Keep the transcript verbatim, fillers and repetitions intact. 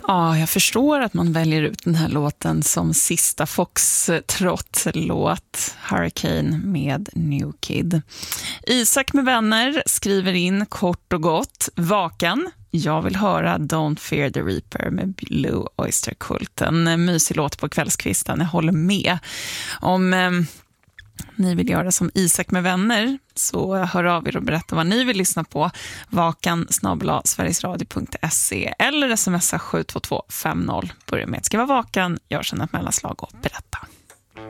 Ja, jag förstår att man väljer ut den här låten som sista Foxtrot-låt, Hurricane med New Kid. Isak med vänner skriver in kort och gott: Vakan, jag vill höra Don't Fear the Reaper med Blue Oyster Cult. En mysig låt på kvällskvisten, jag håller med. Om eh, ni vill göra som Isak med vänner, så hör av er och berätta vad ni vill lyssna på. Vakan snabel-a sverigesradio punkt se eller smsa sju två två fem noll. Börja med att skriva Vakan, gör sedan ett mellanslag och berätta.